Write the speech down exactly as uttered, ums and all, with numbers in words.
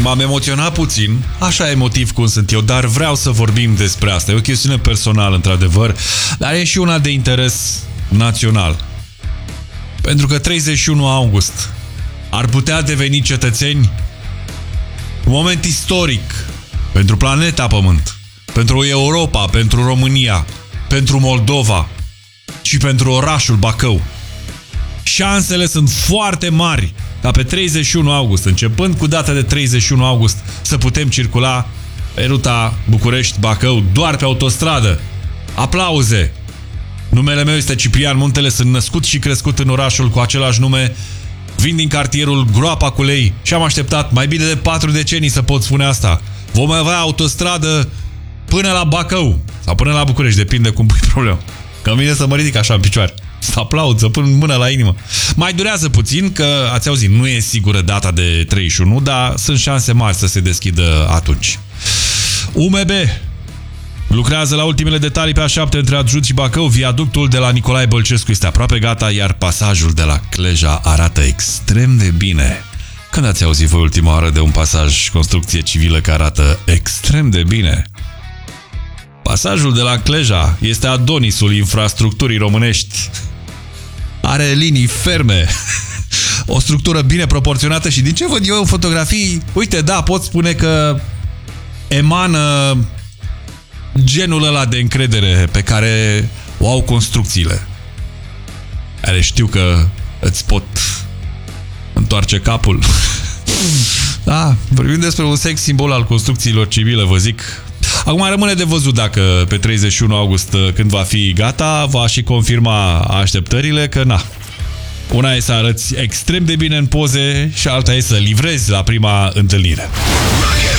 M-am emoționat puțin, așa emotiv cum sunt eu, dar vreau să vorbim despre asta. E o chestiune personală, într-adevăr, dar e și una de interes național. Pentru că treizeci și unu august ar putea deveni, cetățeni, un moment istoric pentru planeta Pământ, pentru Europa, pentru România, pentru Moldova și pentru orașul Bacău. Șansele sunt foarte mari ca pe treizeci și unu august, începând cu data de treizeci și unu august, să putem circula pe ruta București-Bacău doar pe autostradă. Aplauze! Numele meu este Ciprian Muntele, sunt născut și crescut în orașul cu același nume, vin din cartierul Groapa cu Lei și am așteptat mai bine de patru decenii să pot spune asta. Vom avea autostradă până la Bacău sau până la București, depinde cum pui problema. Că îmi vine să mă ridic așa în picioare, să aplaud, să pun mâna la inimă. Mai durează puțin, că ați auzit, nu e sigură data de treizeci și unu, dar sunt șanse mari să se deschidă atunci. U M B lucrează la ultimele detalii pe A șapte între Adjut și Bacău. Viaductul de la Nicolae Bălcescu este aproape gata, iar pasajul de la Cleja arată extrem de bine. Când ați auzit voi ultima oară de un pasaj construcție civilă care arată extrem de bine? Pasajul de la Cleja este Adonisul infrastructurii românești. Are linii ferme, o structură bine proporționată și din ce văd eu în fotografii, uite, da, pot spune că emană genul ăla de încredere pe care o au construcțiile, care știu că îți pot întoarce capul. Da, vorbim despre un sex simbol al construcțiilor civile, vă zic. Acum rămâne de văzut dacă pe treizeci și unu august, când va fi gata, va și confirma așteptările, că na, una e să arăți extrem de bine în poze și alta e să livrezi la prima întâlnire.